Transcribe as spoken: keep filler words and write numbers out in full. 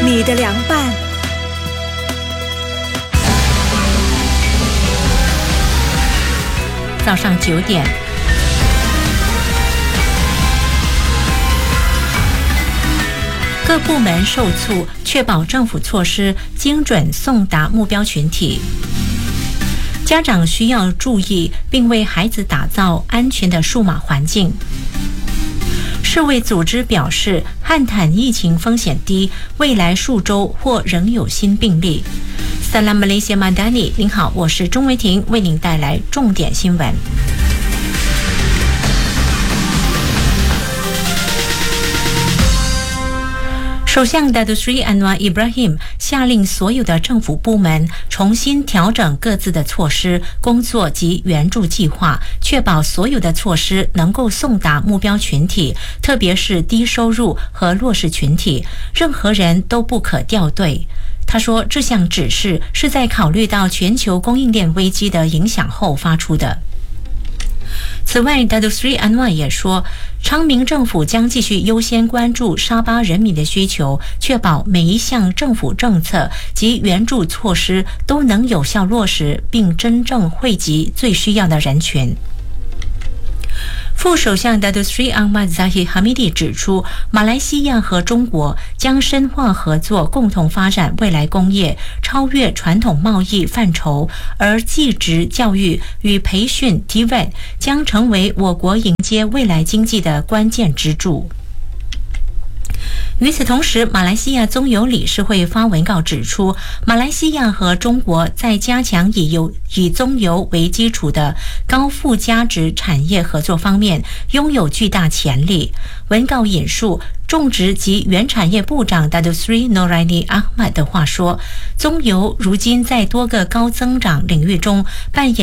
你的凉拌。 早上九点，各部门受促，确保政府措施精准送达目标群体。家长需要注意，并为孩子打造安全的数码环境。世卫组织表示，汉坦疫情风险低，未来数周或仍有新病例。Salam Malaysia Madani， 您好，我是钟维婷，为您带来重点新闻。首相 Datuk Seri Anwar Ibrahim 下令所有的政府部门重新调整各自的措施、工作及援助计划，确保所有的措施能够送达目标群体，特别是低收入和弱势群体，任何人都不可掉队。他说，这项指示是在考虑到全球供应链危机的影响后发出的。此外 Datuk Seri Anwar 也说，昌明政府将继续优先关注沙巴人民的需求，确保每一项政府政策及援助措施都能有效落实，并真正惠及最需要的人群。副首相 Datuk Seri Ahmad Zahid Hamidi 指出，马来西亚和中国将深化合作，共同发展未来工业，超越传统贸易范畴，而技职教育与培训 T V E T 将成为我国迎接未来经济的关键支柱。与此同时，马来西亚棕油理事会发文告指出，马来西亚和中国在加强以油以棕油为基础的高附加值产业合作方面拥有巨大潜力。文告引述种植及原产业部长 Datuk Seri Noraini Ahmad 的话说，棕油如今在多个高增长领域中扮演